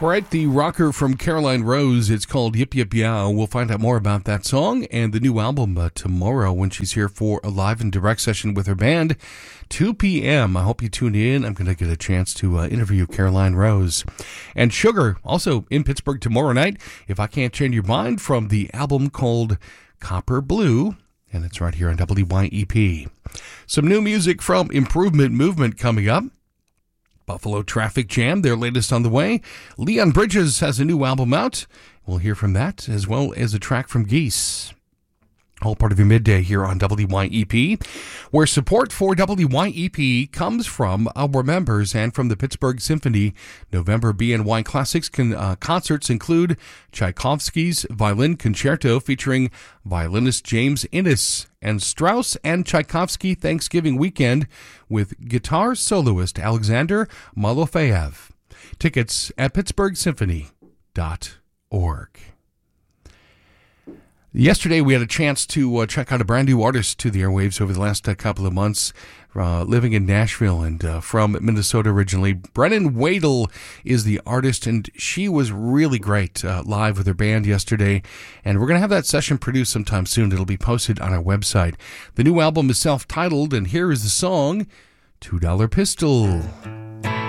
All right, the rocker from Caroline Rose, it's called Yip Yip Yow. We'll find out more about that song and the new album tomorrow when she's here for a live and direct session with her band, 2 p.m. I hope you tune in. I'm going to get a chance to interview Caroline Rose. And Sugar, also in Pittsburgh tomorrow night, If I Can't Change Your Mind, from the album called Copper Blue, and it's right here on WYEP. Some new music from Improvement Movement coming up. Buffalo Traffic Jam, their latest on the way. Leon Bridges has a new album out. We'll hear from that, as well as a track from Geese. All part of your midday here on WYEP, where support for WYEP comes from our members and from the Pittsburgh Symphony. November BNY Classics concerts include Tchaikovsky's Violin Concerto featuring violinist James Innes, and Strauss and Tchaikovsky Thanksgiving Weekend with guitar soloist Alexander Malofeyev. Tickets at pittsburghsymphony.org. Yesterday, we had a chance to check out a brand new artist to the airwaves over the last couple of months, living in Nashville and from Minnesota originally. Brennan Wadle is the artist, and she was really great live with her band yesterday. And we're going to have that session produced sometime soon. It'll be posted on our website. The new album is self-titled, and here is the song, $2 Pistol.